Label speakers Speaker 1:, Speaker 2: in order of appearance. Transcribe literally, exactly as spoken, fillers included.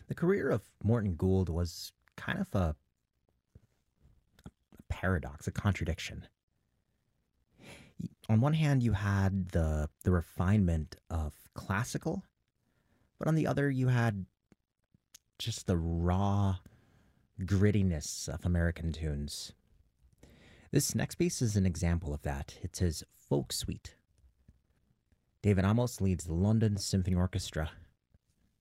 Speaker 1: The career of Morton Gould was kind of a, a paradox, a contradiction. On one hand, you had the the refinement of classical, but on the other, you had just the raw grittiness of American tunes. This next piece is an example of that. It's his Folk Suite. David Amos leads the London Symphony Orchestra